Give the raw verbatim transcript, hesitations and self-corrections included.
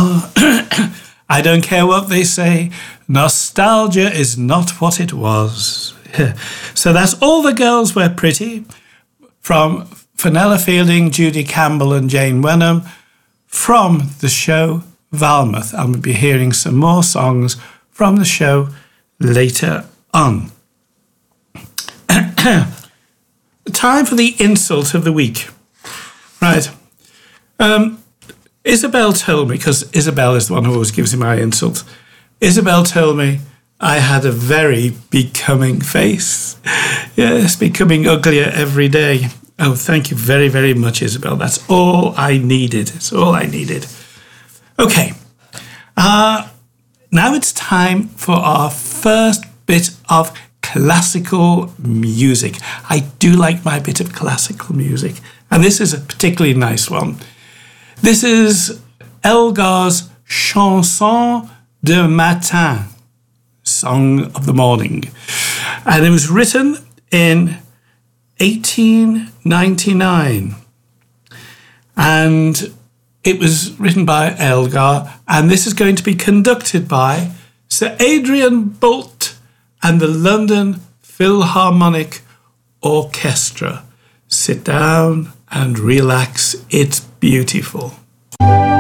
Oh, I don't care what they say. Nostalgia is not what it was. So that's All the Girls Were Pretty from Fenella Fielding, Judy Campbell and Jane Wenham from the show Valmouth. And we'll be hearing some more songs from the show later on. Time for the insult of the week. Right. Um, Isabel told me, because Isabel is the one who always gives me my insult. Isabel told me I had a very becoming face. Yes, becoming uglier every day. Oh, thank you very, very much, Isabel. That's all I needed. It's all I needed. Okay. Uh, now it's time for our first bit of classical music. I do like my bit of classical music. And this is a particularly nice one. This is Elgar's Chanson de Matin, Song of the Morning. And it was written in eighteen ninety-nine. And it was written by Elgar. And this is going to be conducted by Sir Adrian Boult and the London Philharmonic Orchestra. Sit down and relax. It's beautiful.